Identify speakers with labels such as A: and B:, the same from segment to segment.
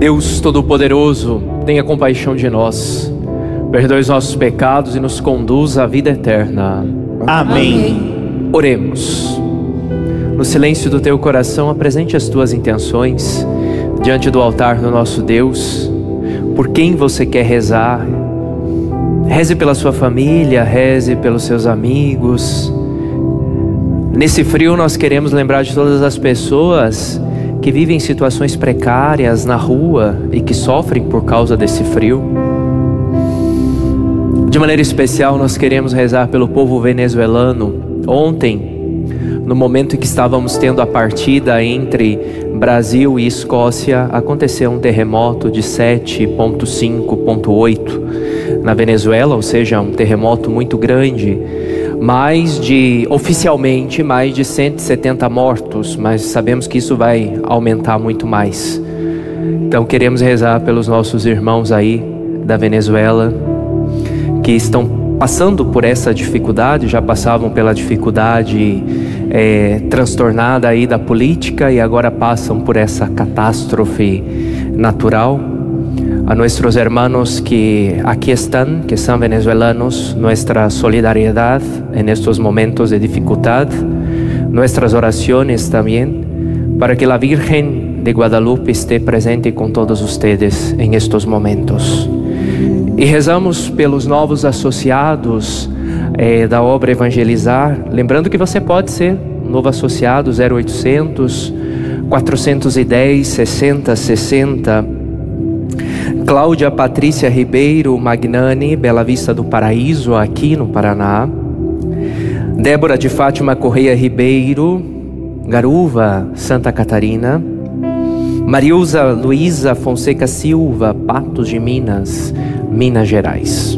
A: Deus Todo-Poderoso, tenha compaixão de nós, perdoe os nossos pecados e nos conduza à vida eterna.
B: Amém.
A: Oremos. No silêncio do teu coração, apresente as tuas intenções diante do altar do nosso Deus. Por quem você quer rezar? Reze pela sua família, reze pelos seus amigos. Nesse frio nós queremos lembrar de todas as pessoas que vivem situações precárias na rua e que sofrem por causa desse frio. De maneira especial nós queremos rezar pelo povo venezuelano. Ontem, no momento em que estávamos tendo a partida entre Brasil e Escócia, aconteceu um terremoto de 7,5,8 na Venezuela, ou seja, um terremoto muito grande. Oficialmente, mais de 170 mortos, mas sabemos que isso vai aumentar muito mais. Então queremos rezar pelos nossos irmãos aí da Venezuela, que estão passando por essa dificuldade, já passavam pela dificuldade transtornada aí da política e agora passam por essa catástrofe natural. A nuestros hermanos que aquí están, que son venezolanos, nuestra solidaridad en estos momentos de dificultad, nuestras oraciones también, para que la Virgen de Guadalupe esté presente con todos ustedes en estos momentos. E rezamos pelos novos associados da obra Evangelizar, lembrando que você pode ser um novo associado, 0800 410 60 60. Cláudia Patrícia Ribeiro Magnani, Bela Vista do Paraíso, aqui no Paraná. Débora de Fátima Correia Ribeiro, Garuva, Santa Catarina. Marilza Luísa Fonseca Silva, Patos de Minas, Minas Gerais.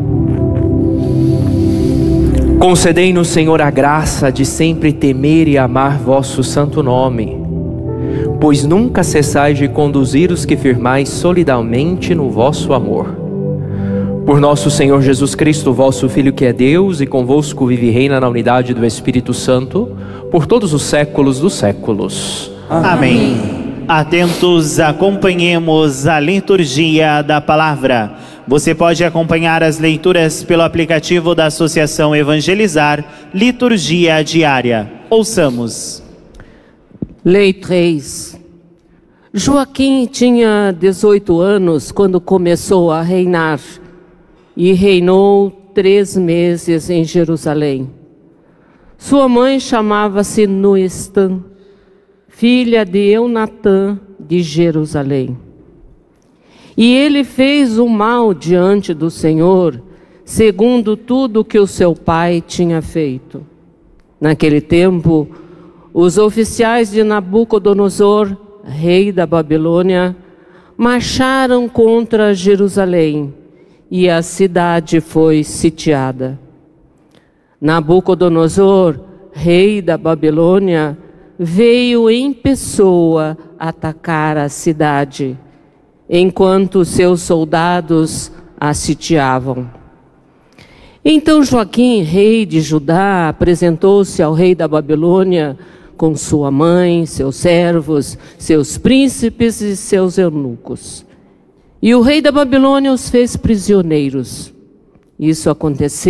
A: Concedei-nos, Senhor, a graça de sempre temer e amar vosso santo nome, pois nunca cessais de conduzir os que firmais solidariamente no vosso amor. Por nosso Senhor Jesus Cristo, vosso Filho, que é Deus, e convosco vive e reina na unidade do Espírito Santo, por todos os séculos dos séculos.
B: Amém. Atentos, acompanhemos a liturgia da palavra. Você pode acompanhar as leituras pelo aplicativo da Associação Evangelizar, Liturgia Diária. Ouçamos.
C: Lei 3. Joaquim tinha 18 anos quando começou a reinar e reinou 3 meses em Jerusalém. Sua mãe chamava-se Nuestã, filha de Eunatã de Jerusalém. E ele fez o mal diante do Senhor, segundo tudo que o seu pai tinha feito. Naquele tempo, os oficiais de Nabucodonosor, rei da Babilônia, marcharam contra Jerusalém e a cidade foi sitiada. Nabucodonosor, rei da Babilônia, veio em pessoa atacar a cidade, enquanto seus soldados a sitiavam. Então Joaquim, rei de Judá, apresentou-se ao rei da Babilônia com sua mãe, seus servos, seus príncipes e seus eunucos. E o rei da Babilônia os fez prisioneiros. Isso aconteceu